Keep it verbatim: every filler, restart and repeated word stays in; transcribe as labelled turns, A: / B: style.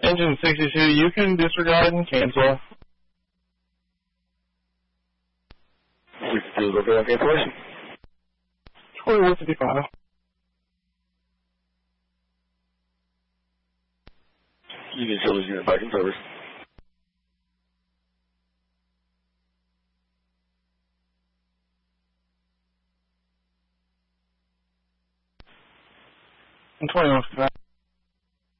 A: Engine sixty-two, you can disregard and cancel.
B: sixty-two is okay on cancellation.
A: twenty-one fifty-five.
B: Union Children's Unit back in service.
A: And twenty-one fifty-five.